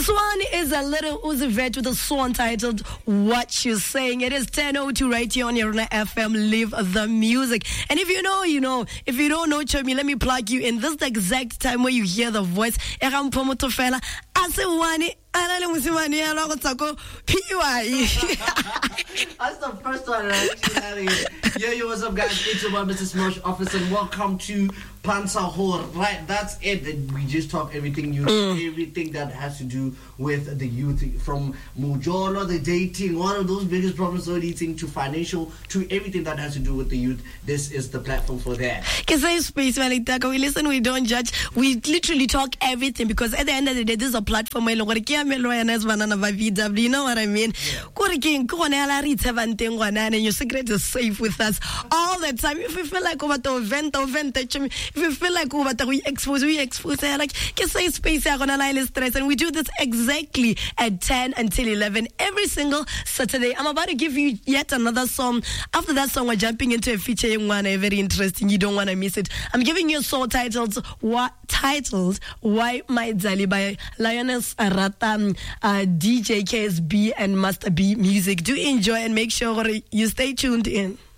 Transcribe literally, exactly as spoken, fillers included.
This one is a little Uzi Vert with a song titled What You Saying. It is ten oh two right here on your F M. Live the music. And if you know, you know. If you don't know, Chomi, let me plug you in. This is the exact time where you hear the voice. That's the first one I'm actually having it. Yo, yo, what's up, guys? It's your boy, Mister Smosh Office, and welcome to Pansa Hall. Right, that's it. We just talk everything youth, mm. everything that has to do with the youth, from Mujolo, the dating, one of those biggest problems, so eating, to financial, to everything that has to do with the youth. This is the platform for that. Space, we listen, we don't judge. We literally talk everything, because at the end of the day, this is a platform where you know what I mean? Yeah. And your secret is safe with us all the time. If you feel like over the event, event, if you feel like over the we expose, we expose, like, just say space, and we do this exactly at ten until eleven every single Saturday. I'm about to give you yet another song. After that song, we're jumping into a feature one, very interesting. You don't want to miss it. I'm giving you a song titled What titled Why My Zali by Lioness Arata, uh, D J K S B, and Master B Music. Do enjoy and make sure you stay tuned in.